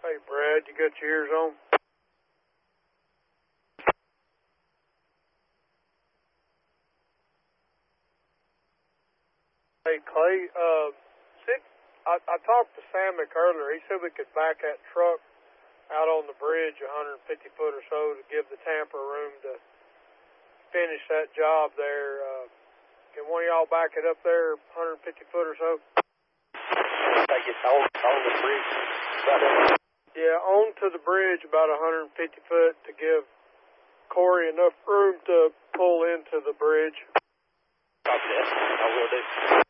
Hey, Brad, you got your ears on? Hey, Clay, I talked to Samick earlier. He said we could back that truck out on the bridge 150 foot or so to give the Tampa room to finish that job there. Can one of y'all back it up there 150 foot or so? Take it on the bridge. Yeah, onto the bridge about 150 foot to give Corey enough room to pull into the bridge. Copy that. I will do.